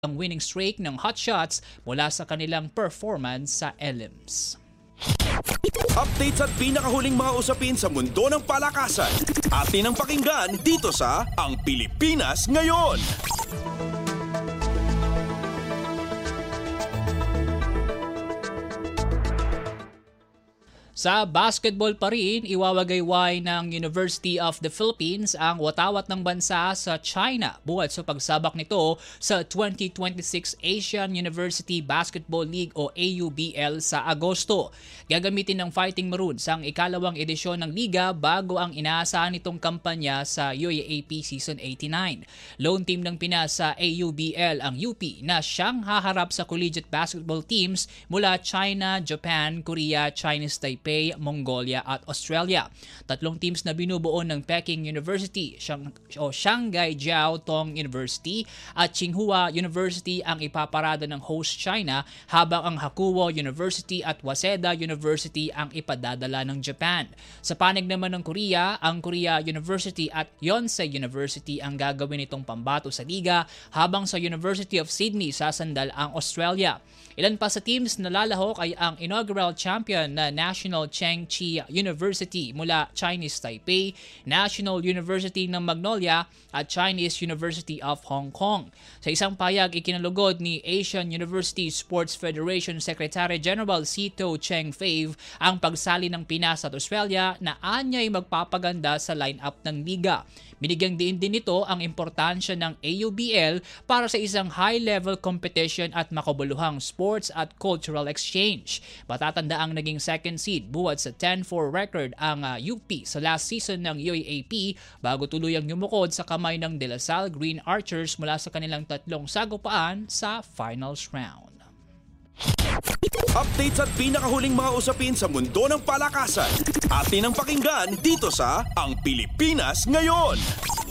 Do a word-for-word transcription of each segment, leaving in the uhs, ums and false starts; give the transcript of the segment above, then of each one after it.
ang winning streak ng hotshots mula sa kanilang performance sa E L I M S. Updates at pinakahuling mga usapin sa mundo ng palakasan. Atin ang pakinggan dito sa Ang Pilipinas Ngayon. Sa basketball pa rin, iwawagayway ng University of the Philippines ang watawat ng bansa sa China buhat sa pagsabak nito sa twenty twenty-six Asian University Basketball League o A U B L sa Agosto. Gagamitin ng Fighting Maroons ang ikalawang edisyon ng liga bago ang inaasahan nitong kampanya sa U A A P Season eighty-nine. Lone team ng Pinas sa A U B L ang U P na siyang haharap sa collegiate basketball teams mula China, Japan, Korea, Chinese Taipei, Mongolia at Australia. Tatlong teams na binubuo ng Peking University Shang- o Shanghai Jiao Tong University at Tsinghua University ang ipaparada ng host China, habang ang Hakuo University at Waseda University ang ipadadala ng Japan. Sa panig naman ng Korea, ang Korea University at Yonsei University ang gagawin itong pambato sa liga, habang sa University of Sydney sasandal ang Australia. Ilan pa sa teams na lalahok ay ang inaugural champion na National Cheng Chi University mula Chinese Taipei, National University ng Magnolia at Chinese University of Hong Kong. Sa isang payag, ikinalugod ni Asian University Sports Federation Secretary General Sito Cheng Fave ang pagsali ng Pinas at Australia na anyay magpapaganda sa lineup ng liga. Binigyang diin din nito ang importansya ng A U B L para sa isang high-level competition at makabuluhang sports at cultural exchange. Matatanda ang naging second seed buhat sa ten four record ang uh, U P sa last season ng U A A P bago tuluyang yumukod sa kamay ng De La Salle Green Archers mula sa kanilang tatlong sagupaan sa finals round. Updates at pinakahuling mga usapin sa mundo ng palakasan. Atin ang pakinggan dito sa Ang Pilipinas Ngayon.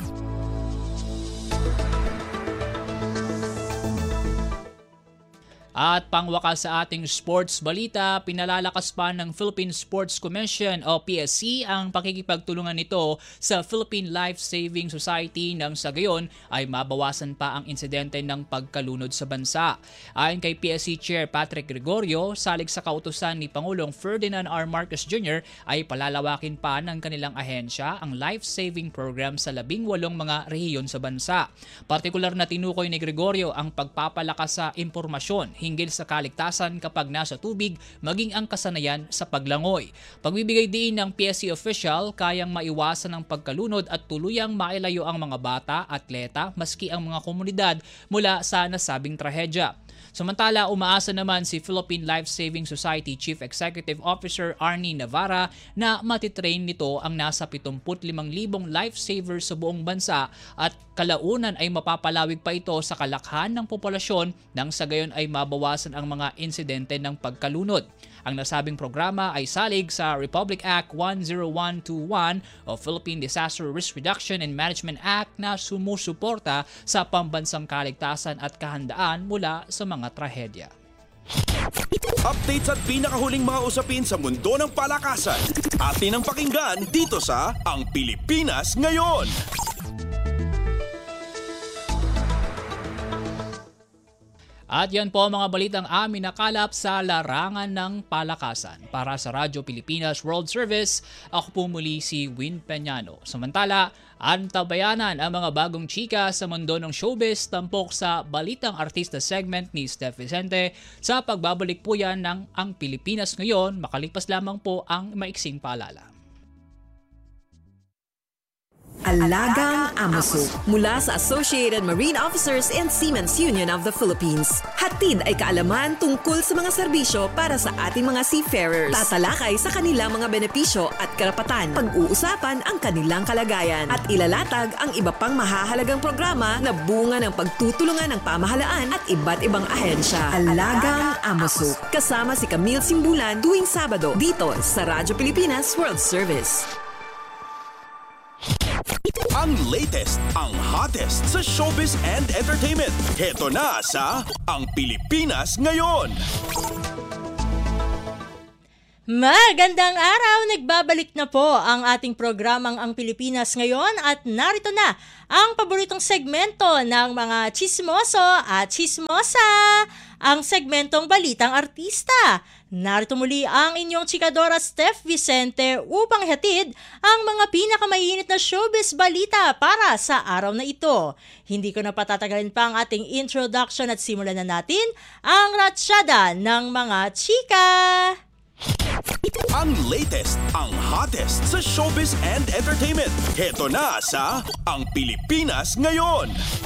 At pangwakas sa ating sports balita, pinalalakas pa ng Philippine Sports Commission o P S C ang pakikipagtulungan nito sa Philippine Life Saving Society nang sa gayon ay mabawasan pa ang insidente ng pagkalunod sa bansa. Ayon kay P S C Chair Patrick Gregorio, salig sa kautusan ni Pangulong Ferdinand R. Marcos Junior ay palalawakin pa ng kanilang ahensya ang life saving program sa labing walong mga rehiyon sa bansa. Partikular na tinukoy ni Gregorio ang pagpapalakas sa impormasyon hinggil sa kaligtasan kapag nasa tubig, maging ang kasanayan sa paglangoy. Pagbibigay din ng P S C official, kayang maiwasan ang pagkalunod at tuluyang mailayo ang mga bata, atleta, maski ang mga komunidad mula sa nasabing trahedya. Samantala, umaasa naman si Philippine Life Saving Society Chief Executive Officer Arnie Navarra na matitrain nito ang nasa pitungput limang libong lifesavers sa buong bansa at kalaunan ay mapapalawig pa ito sa kalakhan ng populasyon nang sa gayon ay mabawasan ang mga insidente ng pagkalunod. Ang nasabing programa ay salig sa Republic Act one oh one twenty-one o Philippine Disaster Risk Reduction and Management Act na sumusuporta sa pambansang kaligtasan at kahandaan mula sa mga trahedya. Updates at pinakahuling mga usapin sa mundo ng palakasan. Atin ang pakinggan dito sa Ang Pilipinas Ngayon. At yan po mga balitang amin nakalap sa larangan ng palakasan. Para sa Radyo Pilipinas World Service, ako po muli si Win Peñano. Samantala, antabayanan ang mga bagong chika sa mundo ng showbiz tampok sa Balitang Artista segment ni Steph Vicente. Sa pagbabalik po yan ng Ang Pilipinas Ngayon, makalipas lamang po ang maiksing paalala. Alagang Amoso mula sa Associated Marine Officers and Seamen's Union of the Philippines. Hatid ay kaalaman tungkol sa mga serbisyo para sa ating mga seafarers. Tatalakay sa kanilang mga benepisyo at karapatan. Pag-uusapan ang kanilang kalagayan at ilalatag ang iba pang mahahalagang programa na bunga ng pagtutulungan ng pamahalaan at iba't ibang ahensya. Alagang Amoso. Kasama si Camille Simbulan tuwing Sabado dito sa Radyo Pilipinas World Service. Ang latest, ang hottest sa showbiz and entertainment. Heto na sa Ang Pilipinas Ngayon. Magandang araw! Nagbabalik na po ang ating programang Ang Pilipinas Ngayon at narito na ang paboritong segmento ng mga chismoso at chismosa, ang segmentong Balitang Artista. Narito muli ang inyong chikadora Steph Vicente upang hatid ang mga pinakamainit na showbiz balita para sa araw na ito. Hindi ko na patatagalin pa ang ating introduction at simulan na natin ang ratsyada ng mga chika! Ang latest, ang hottest sa showbiz and entertainment. Heto na sa Ang Pilipinas Ngayon.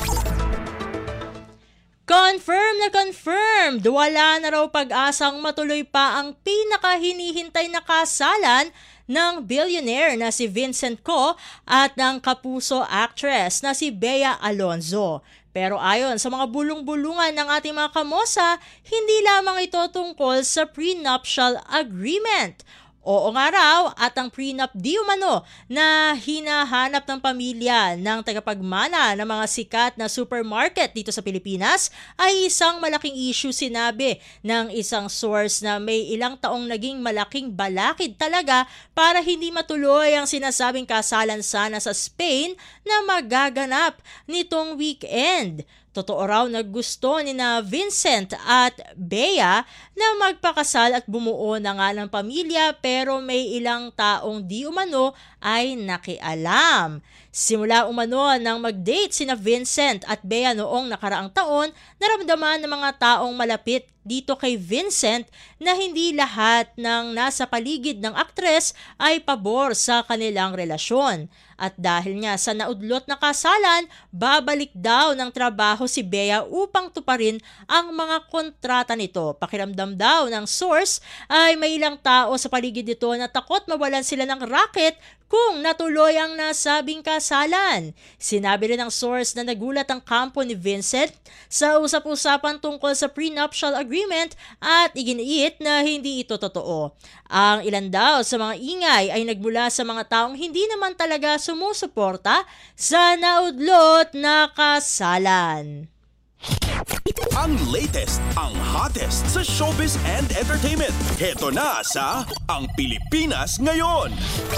Confirm na confirmed! Wala na raw pag-asang matuloy pa ang pinakahinihintay na kasalan ng billionaire na si Vincent Co at ng kapuso actress na si Bea Alonzo. Pero ayon sa mga bulong-bulungan ng ating mga kamosa, hindi lamang ito tungkol sa prenuptial agreement. Oo nga raw, at ang prenup di umano na hinahanap ng pamilya ng tagapagmana ng mga sikat na supermarket dito sa Pilipinas ay isang malaking issue, sinabi ng isang source na may ilang taong naging malaking balakid talaga para hindi matuloy ang sinasabing kasalan sana sa Spain na magaganap nitong weekend. Totoo raw na gusto ni na Vincent at Bea na magpakasal at bumuo na nga ng pamilya, pero may ilang taong di umano ay nakialam. Simula umano nang mag-date sina Vincent at Bea noong nakaraang taon, naramdaman ng mga taong malapit dito kay Vincent na hindi lahat ng nasa paligid ng aktres ay pabor sa kanilang relasyon. At dahil nga sa naudlot na kasalan, babalik daw ng trabaho si Bea upang tuparin ang mga kontrata nito. Pakiramdam daw ng source ay may ilang tao sa paligid nito na takot mawalan sila ng racket kung natuloy ang nasabing kasalan. Sinabi rin ng source na nagulat ang kampo ni Vincent sa usap-usapan tungkol sa prenuptial agreement at iginiit na hindi ito totoo. Ang ilan daw sa mga ingay ay nagmula sa mga taong hindi naman talaga sumusuporta sa naudlot na kasalan. Ang latest, ang hottest sa showbiz and entertainment. Heto na sa Ang Pilipinas Ngayon.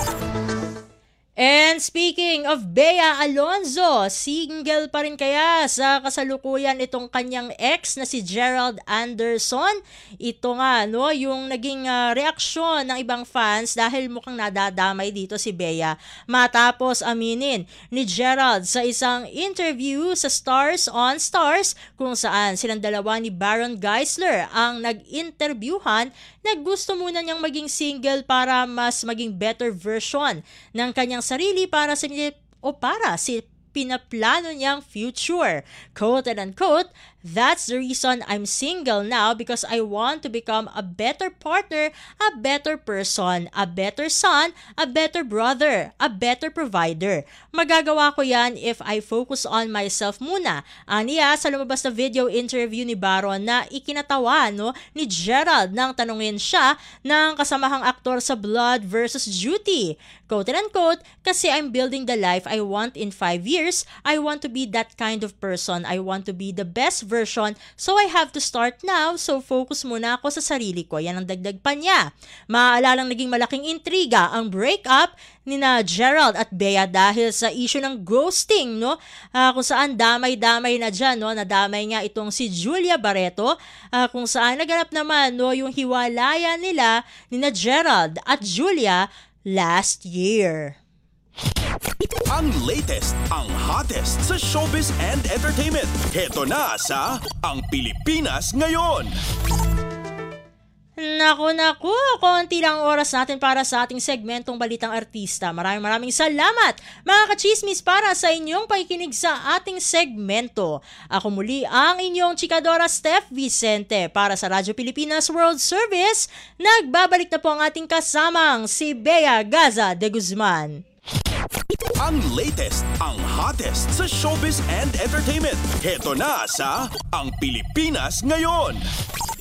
And speaking of Bea Alonzo, single pa rin kaya sa kasalukuyan itong kanyang ex na si Gerald Anderson? Ito nga, no, yung naging uh, reaksyon ng ibang fans dahil mukhang nadadamay dito si Bea matapos aminin ni Gerald sa isang interview sa Stars on Stars kung saan silang dalawa ni Baron Geisler ang nag-interviewhan na gusto muna niyang maging single para mas maging better version ng kanyang sarili para sa o para si pinaplano niyang future. Quote and unquote, "That's the reason I'm single now, because I want to become a better partner, a better person, a better son, a better brother, a better provider. Magagawa ko yan if I focus on myself muna." Aniya sa lumabas na video interview ni Baron na ikinatawa no, ni Gerald nang tanungin siya ng kasamahang aktor sa Blood versus Duty. Quote and unquote, "Kasi I'm building the life I want in five years. I want to be that kind of person. I want to be the best version. So I have to start now. So focus muna ako sa sarili ko." Yan ang dagdag pa niya. Maaalalang naging malaking intriga ang breakup ni na Gerald at Bea dahil sa issue ng ghosting, no? Uh, kung saan damay-damay na dyan, no? Nadamay nga itong si Julia Barreto, uh, kung saan naganap naman, no, yung hiwalayan nila ni na Gerald at Julia last year. Ang latest, ang hottest sa showbiz and entertainment. Heto na sa Ang Pilipinas Ngayon. Naku, naku, konti lang oras natin para sa ating segmentong Balitang Artista. Maraming maraming salamat mga kachismis para sa inyong pakikinig sa ating segmento. Ako muli ang inyong chikadora Steph Vicente para sa Radyo Pilipinas World Service. Nagbabalik na po ang ating kasamang si Bea Gaza de Guzman. Ang latest, ang hottest sa showbiz and entertainment. Heto na sa Ang Pilipinas Ngayon.